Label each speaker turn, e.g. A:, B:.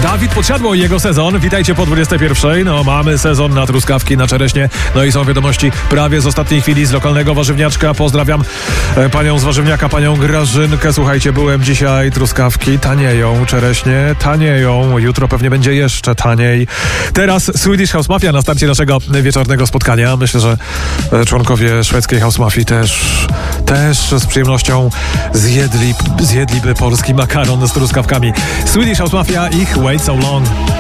A: Dawid Podsiadło i jego sezon. Witajcie po 21. No, mamy sezon na truskawki, na czereśnie. No i są wiadomości prawie z ostatniej chwili z lokalnego warzywniaczka. Pozdrawiam panią z warzywniaka, panią Grażynkę. Słuchajcie, byłem dzisiaj, truskawki tanieją, czereśnie tanieją. Jutro pewnie będzie jeszcze taniej. Teraz Swedish House Mafia na starcie naszego wieczornego spotkania. Myślę, że członkowie szwedzkiej House Mafii też z przyjemnością zjedliby polski makaron z truskawkami. Swedish House Mafia, ich Wait So Long.